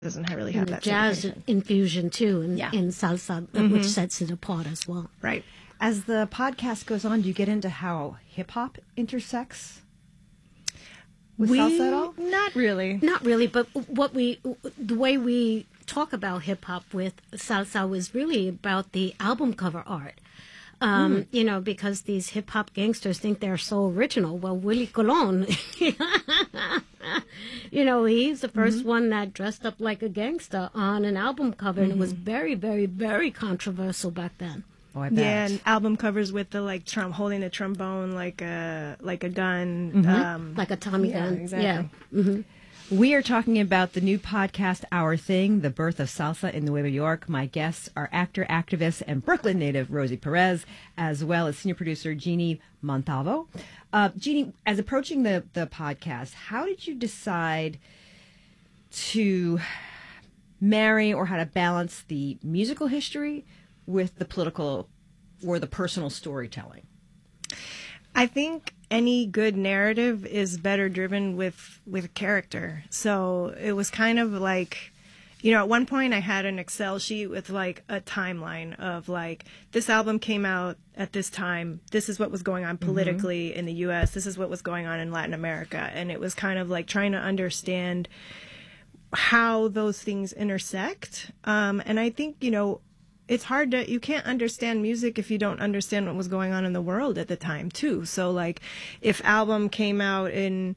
doesn't really and have the that jazz infusion too in salsa, which sets it apart as well. Right. As the podcast goes on, do you get into how hip-hop intersects with salsa at all? Not really. Not really, but the way we talk about hip hop with salsa was really about the album cover art. You know, because these hip hop gangsters think they're so original. Well, Willie Colon, you know, he's the first one that dressed up like a gangster on an album cover, and it was very, very, very controversial back then. Oh, I bet. Yeah, and album covers with the holding a trombone like a gun, Like a Tommy gun. Exactly. Yeah. We are talking about the new podcast, Our Thing, the birth of salsa in Nueva York. My guests are actor, activist, and Brooklyn native Rosie Perez, as well as senior producer Jeannie Montalvo. Jeannie, as approaching the podcast, how did you decide to marry or how to balance the musical history with the political or the personal storytelling? I think any good narrative is better driven with character. So it was kind of like, you know, at one point I had an Excel sheet with like a timeline of like, this album came out at this time. This is what was going on politically in the U.S. This is what was going on in Latin America. And it was kind of like trying to understand how those things intersect. And I think, you know, it's hard you can't understand music if you don't understand what was going on in the world at the time too. So like if album came out in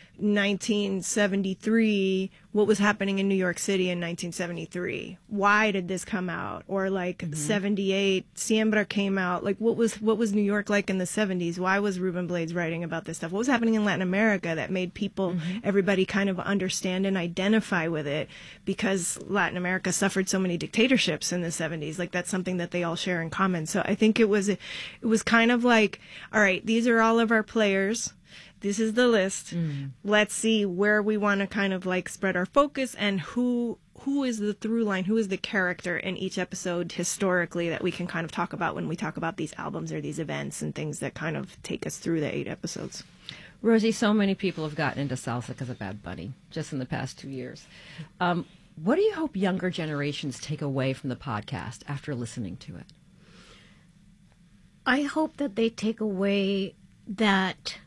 1973, what was happening in New York City in 1973? Why did this come out? Or like 78, Siembra came out. Like what was New York like in the 70s? Why was Ruben Blades writing about this stuff? What was happening in Latin America that made people, everybody kind of understand and identify with it? Because Latin America suffered so many dictatorships in the 70s. Like that's something that they all share in common. So I think it was kind of like, all right, these are all of our players. This is the list. Let's see where we want to kind of like spread our focus and who is the through line, who is the character in each episode historically that we can kind of talk about when we talk about these albums or these events and things that kind of take us through the 8 episodes. Rosie, so many people have gotten into salsa because of Bad Bunny just in the past 2 years. What do you hope younger generations take away from the podcast after listening to it? I hope that they take away that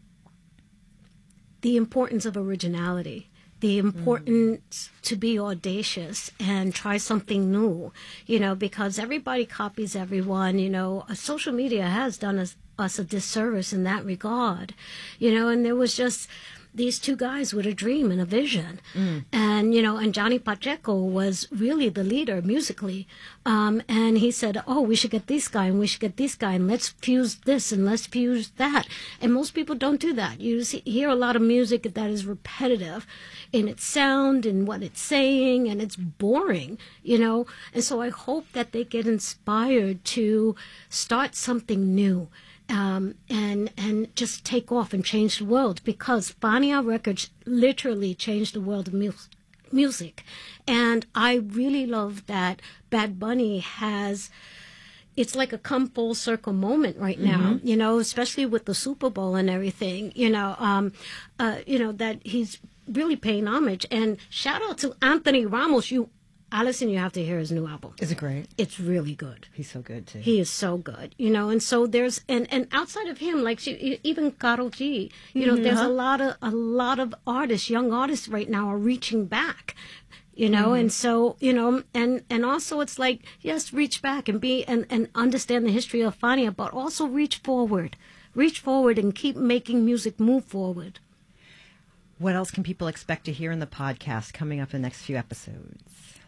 the importance of originality, the importance to be audacious and try something new, you know, because everybody copies everyone, you know. Social media has done us a disservice in that regard, you know, and there was just these two guys with a dream and a vision. And, you know, and Johnny Pacheco was really the leader musically. And he said, oh, we should get this guy and we should get this guy and let's fuse this and let's fuse that. And most people don't do that. You hear a lot of music that is repetitive in its sound and what it's saying, and it's boring, you know. And so I hope that they get inspired to start something new. And just take off and change the world, because Fania Records literally changed the world of music. And I really love that Bad Bunny has, it's like a come full circle moment right now, you know, especially with the Super Bowl and everything, you know, that he's really paying homage. And shout out to Anthony Ramos. Allison, you have to hear his new album. Is it great? It's really good. He's so good, too. He is so good, you know. And so there's, and outside of him, like even Karol G, you know, there's a lot of artists, young artists right now are reaching back, you know. And so, you know, and also it's like, yes, reach back and be, and understand the history of Fania, but also reach forward and keep making music move forward. What else can people expect to hear in the podcast coming up in the next few episodes?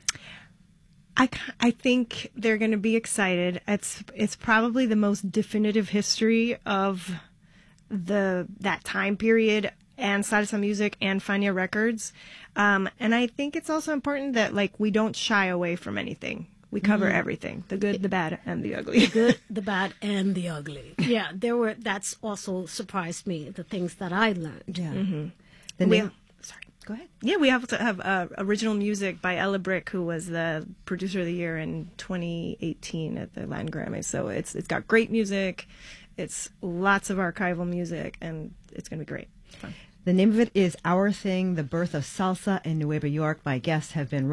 I think they're going to be excited. It's probably the most definitive history of that time period and salsa music and Fania Records. And I think it's also important that like we don't shy away from anything. We cover everything, the good, the bad, and the ugly. The good, the bad, and the ugly. Yeah, that's also surprised me, the things that I learned. Yeah. Sorry. Go ahead. Yeah, we have to have original music by Ella Brick, who was the producer of the year in 2018 at the Latin Grammys. So it's got great music, it's lots of archival music, and it's going to be great. It's fun. The name of it is Our Thing, The Birth of Salsa in Nueva York. My guests have been